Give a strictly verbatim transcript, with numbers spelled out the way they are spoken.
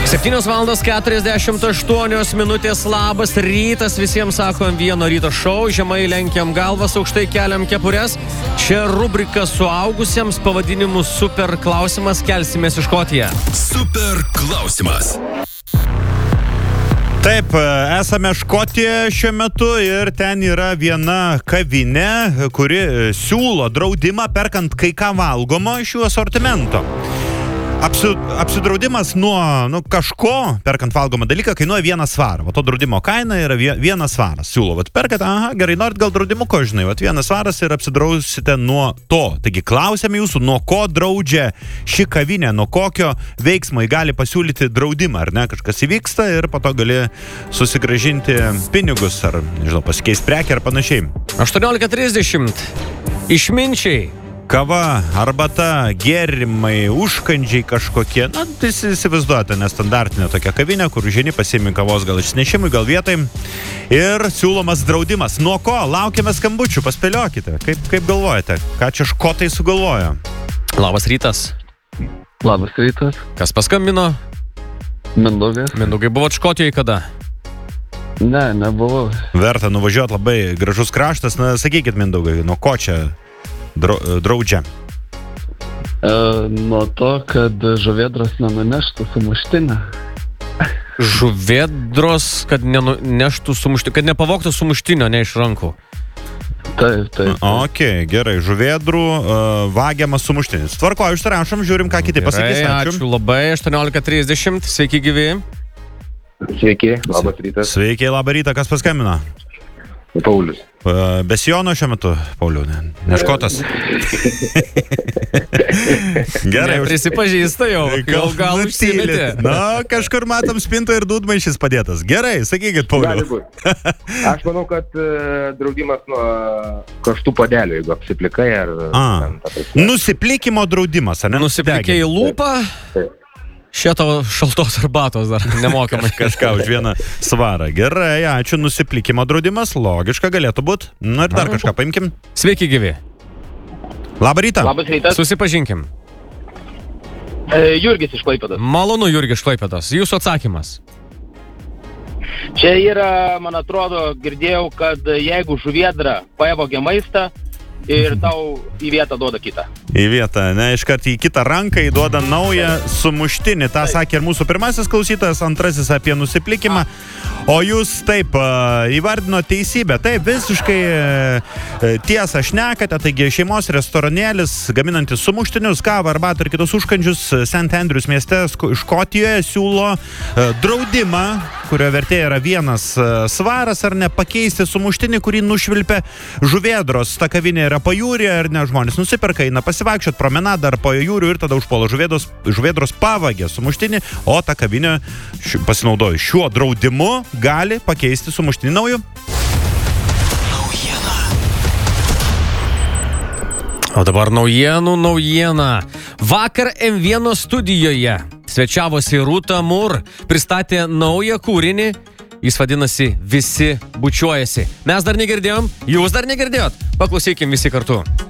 septynios valandos keturiasdešimt aštuonios minutės, labas rytas, visiems sako vieno ryto šou, žemai lenkiam galvas, aukštai keliam kepures. Čia rubrika suaugusiems pavadinimu Super klausimas, kelsimės į Škotiją. Super klausimas. Taip, esame Škotijoje šiuo metu ir ten yra viena kavinė, kuri siūlo draudimą perkant kai ką valgomo iš jų asortimento. Apsi, apsidraudimas nuo nu, kažko, perkant valgomą dalyką, kainuoja vieną svarą. O to draudimo kaina yra vienas svaras. Siūlo, vat perkat, aha, gerai, norit gal draudimuko, žinai, vat vienas svaras ir apsidrausite nuo to. Taigi klausiame jūsų, nuo ko draudžia ši kavinė, nuo kokio veiksmo jį gali pasiūlyti draudimą, ar ne, kažkas įvyksta ir po to gali susigrąžinti pinigus, ar, nežinau, pasikeis prekė ar panašiai. aštuoniolika trisdešimt. Išminčiai. Kava, arbata, gėrimai, užkandžiai kažkokie. Na, tai įsivaizduojate, nestandartinė tokia kavinė, kur žini pasiimi kavos gal išnešimui, gal vietai. Ir siūlomas draudimas. Nuo ko? Laukiame skambučių, paspėliokite. Kaip, kaip galvojate? Ką čia škotai sugalvojo? Labas rytas. Labas rytas. Kas paskambino? Mindaugas. Mindaugai, buvot Škotijoje kada? Ne, nebuvau. Verta nuvažiuoti, labai gražus kraštas. Na, sakykit, Mindaugai, nuo ko čia draudžia? E, nuo to, kad žuvėdros nenuneštų sumuštinę. Žuvėdros, kad nenuneštų sumuštinio, kad nepavogtų sumuštinio, ne iš rankų. Taip, taip. taip. Ok, gerai, žuvėdrų uh, vagiamas sumuštinis. Tvarko, išsirašom, žiūrim, ką kiti pasakys. Ačiū. ačiū labai, aštuoniolika trisdešimt, sveiki gyvi. Sveiki, labas rytas. Sveiki, labą rytą, kas paskambino? Paulius. Be Sijono šiuo metu, Pauliau, ne, ne Škotas. Gerai, prisipažįsta jau, gal gal užsimetė. Na, kažkur matom spinto ir dūdmaišis padėtas. Gerai, sakykit, Pauliau. Aš manau, kad uh, draudimas nuo karštų padelių, jeigu apsiplikai ar... Nusiplikimo draudimas, ar ne? Nusiplikai į lūpą? Taip. Šito šaltos arbatos dar nemokamai. Kažką už vieną svarą. Gerai, ačiū, nusiplikimo draudimas, logiška galėtų būti. Na ir dar kažką paimkim. Sveiki gyvi. Labą rytą. Labas rytas. Susipažinkim. E, Jurgis iš Klaipėdos. Malonu, Jurgis iš Klaipėdos. Jūsų atsakymas. Čia yra, man atrodo, girdėjau, kad jeigu žuvėdra pavogia maistą ir tau į vietą duoda kitą. Į vietą, ne, iškart į kitą ranką įduoda naują sumuštinį. Ta sakė ir mūsų pirmasis klausytojas, antrasis apie nusiplikimą. O jūs taip įvardino teisybę. Taip, visiškai tiesą šnekate. Taigi šeimos restoranėlis, gaminantis sumuštinius, kavą, arbatą ir kitus užkandžius Saint Andrews mieste Škotijoje siūlo draudimą, kurio vertė yra vienas svaras, ar ne, pakeisti sumuštinį, kurį nušvilpia žuvėdros. Ta kavinė yra pajūrė, ar ne, žmonės nusiperka, eina pasivaikščiot promenadą ar pajūrių ir tada užpuola žuvėdros, žuvėdros pavagė sumuštinį, o ta kavinė ši, pasinaudoja šiuo draudimu, gali pakeisti sumuštinį nauju. Naujiena. O dabar naujienų naujiena. Vakar M vienas studijoje svečiavosi Rūta Mur, pristatė naują kūrinį. Jis vadinasi Visi bučiuojasi. Mes dar negirdėjom, jūs dar negirdėjot. Paklausykim visi kartu.